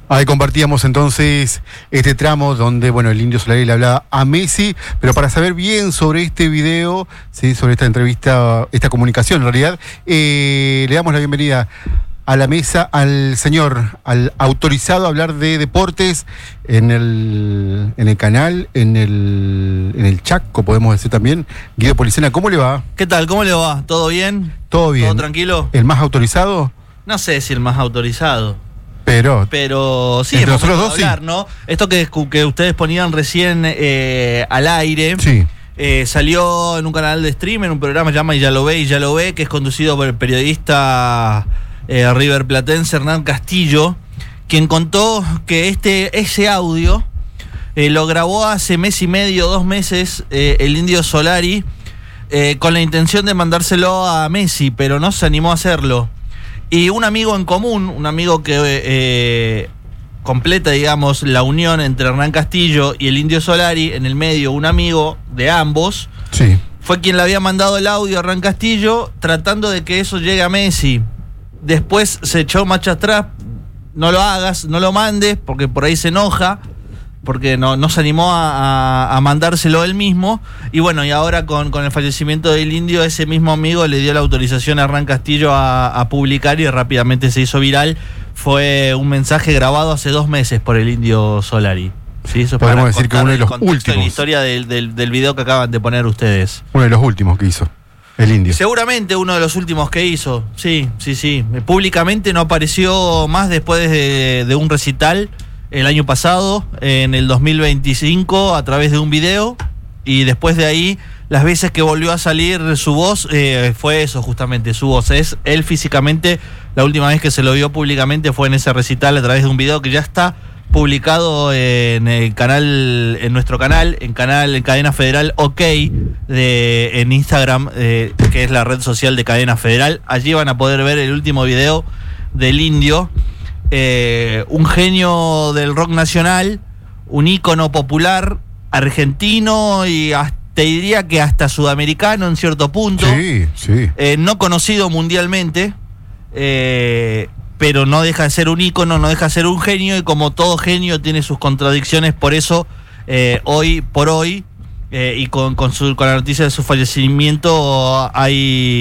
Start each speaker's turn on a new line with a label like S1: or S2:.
S1: Ahí compartíamos entonces este tramo donde, bueno, el Indio Solari le hablaba a Messi, pero para saber bien sobre este video, sí, sobre esta entrevista, esta comunicación en realidad, le damos la bienvenida a la mesa al señor, al autorizado a hablar de deportes en el canal, en el Chaco, podemos decir también, Guido Policena. ¿Cómo le va?
S2: ¿Qué tal? ¿Cómo le va? ¿Todo bien?
S1: Todo bien.
S2: ¿Todo tranquilo?
S1: ¿El más autorizado?
S2: No sé si el más autorizado. Pero sí,
S1: entre nosotros dos,
S2: hablar,
S1: sí.
S2: ¿no? Esto que ustedes ponían recién al aire,
S1: sí.
S2: Salió en un canal de stream, en un programa que se llama Y ya lo ve, que es conducido por el periodista riverplatense Hernán Castillo, quien contó que ese audio lo grabó hace mes y medio, 2 meses, el Indio Solari, con la intención de mandárselo a Messi, pero no se animó a hacerlo. Y un amigo en común, un amigo que completa, digamos, la unión entre Hernán Castillo y el Indio Solari, en el medio un amigo de ambos,
S1: sí,
S2: fue quien le había mandado el audio a Hernán Castillo tratando de que eso llegue a Messi. Después se echó marcha atrás, no lo hagas, no lo mandes, porque por ahí se enoja, porque no se animó a mandárselo él mismo. Y bueno, y ahora con el fallecimiento del Indio, ese mismo amigo le dio la autorización a Hernán Castillo a publicar y rápidamente se hizo viral. Fue un mensaje grabado hace 2 meses por el Indio Solari. ¿Sí? Eso
S1: podemos decir que uno de los últimos.
S2: De la historia del video que acaban de poner ustedes.
S1: Uno de los últimos que hizo el Indio.
S2: Seguramente uno de los últimos que hizo. Sí. Públicamente no apareció más después de un recital el año pasado, en el 2025, a través de un video, y después de ahí, las veces que volvió a salir su voz, fue eso justamente, su voz. Es él físicamente, la última vez que se lo vio públicamente fue en ese recital a través de un video que ya está publicado en el canal, en nuestro canal, en Cadena Federal OK, en Instagram, que es la red social de Cadena Federal. Allí van a poder ver el último video del Indio. Un genio del rock nacional, un ícono popular argentino y te diría que hasta sudamericano en cierto punto.
S1: Sí.
S2: No conocido mundialmente, pero no deja de ser un ícono, no deja de ser un genio, y como todo genio tiene sus contradicciones. Por eso hoy por hoy, y con la noticia de su fallecimiento, hay